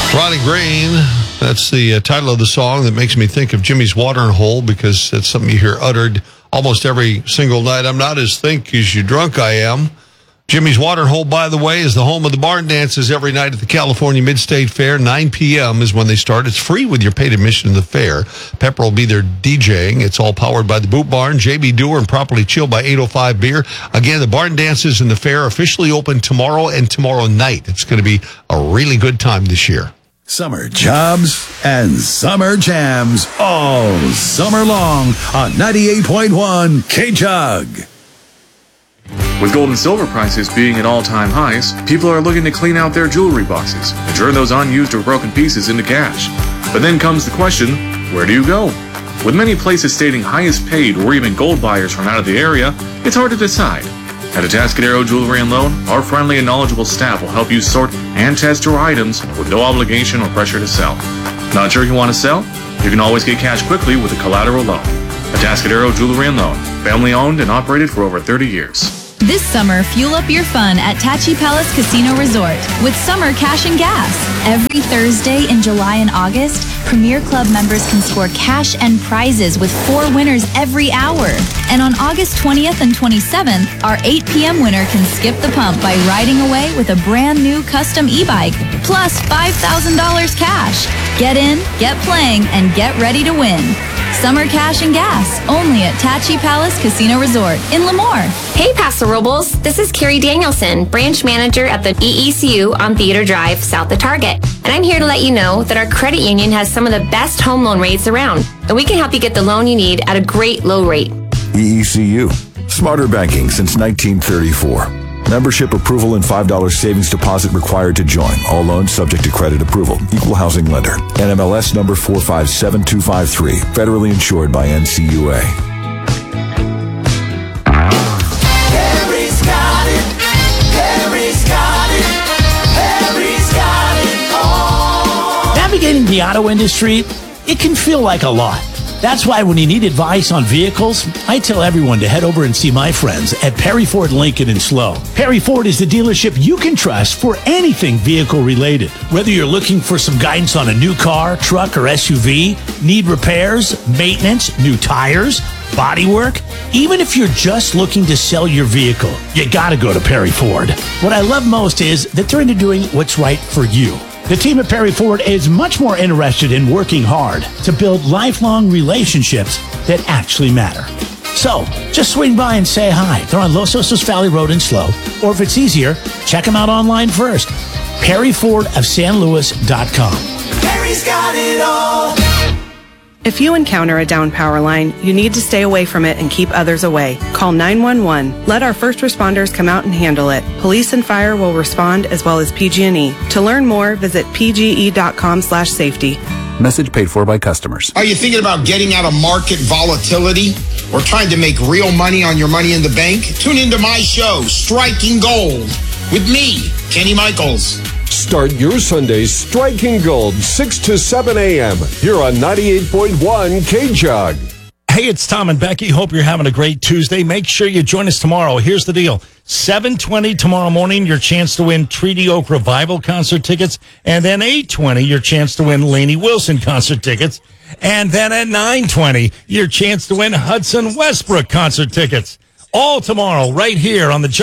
Ronnie Green, that's the title of the song that makes me think of Jimmy's Watering Hole, because that's something you hear uttered almost every single night. I'm not as think as you drunk I am. Jimmy's Watering Hole, by the way, is the home of the barn dances every night at the California Mid-State Fair. 9 p.m. is when they start. It's free with your paid admission to the fair. Pepper will be there DJing. It's all powered by the Boot Barn, JB Doer, and Properly Chilled by 805 Beer. Again, the barn dances and the fair officially open tomorrow and tomorrow night. It's going to be a really good time this year. Summer jobs and summer jams all summer long on 98.1 K-Jug. With gold and silver prices being at all-time highs, people are looking to clean out their jewelry boxes and turn those unused or broken pieces into cash. But then comes the question, where do you go? With many places stating highest paid or even gold buyers from out of the area, it's hard to decide. At Atascadero Jewelry and Loan, our friendly and knowledgeable staff will help you sort and test your items with no obligation or pressure to sell. Not sure you want to sell? You can always get cash quickly with a collateral loan. Atascadero Jewelry and Loan, family owned and operated for over 30 years. This summer, fuel up your fun at Tachi Palace Casino Resort with Summer Cash and Gas. Every Thursday in July and August, Premier Club members can score cash and prizes with 4 winners every hour. And on August 20th and 27th, our 8 p.m. winner can skip the pump by riding away with a brand new custom e-bike, plus $5,000 cash. Get in, get playing, and get ready to win. Summer Cash and Gas, only at Tachi Palace Casino Resort in Lemoore. Hey, Paso Robles. This is Carrie Danielson, branch manager at the EECU on Theater Drive, south of Target. And I'm here to let you know that our credit union has some of the best home loan rates around. And we can help you get the loan you need at a great low rate. EECU. Smarter banking since 1934. Membership approval and $5 savings deposit required to join. All loans subject to credit approval. Equal housing lender. NMLS number 457253. Federally insured by NCUA. Harry's got it. Harry's got it. Harry's got it all. Navigating the auto industry, it can feel like a lot. That's why when you need advice on vehicles, I tell everyone to head over and see my friends at Perry Ford Lincoln in SLO. Perry Ford is the dealership you can trust for anything vehicle related. Whether you're looking for some guidance on a new car, truck, or SUV, need repairs, maintenance, new tires, bodywork, even if you're just looking to sell your vehicle, you gotta go to Perry Ford. What I love most is that they're into doing what's right for you. The team at Perry Ford is much more interested in working hard to build lifelong relationships that actually matter. So, just swing by and say hi. They're on Los Osos Valley Road in SLO. Or if it's easier, check them out online first. PerryFordofSanLuis.com. Harry's got it all. If you encounter a down power line, you need to stay away from it and keep others away. Call 911. Let our first responders come out and handle it. Police and fire will respond, as well as PG&E. To learn more, visit pge.com/safety. Message paid for by customers. Are you thinking about getting out of market volatility or trying to make real money on your money in the bank? Tune into my show, Striking Gold, with me, Kenny Michaels. Start your Sundays striking gold, 6 to 7 a.m. here on 98.1 K-Jug. Hey, it's Tom and Becky. Hope you're having a great Tuesday. Make sure you join us tomorrow. Here's the deal. 7:20 tomorrow morning, your chance to win Treaty Oak Revival concert tickets. And then 8:20, your chance to win Lainey Wilson concert tickets. And then at 9:20, your chance to win Hudson Westbrook concert tickets. All tomorrow, right here on the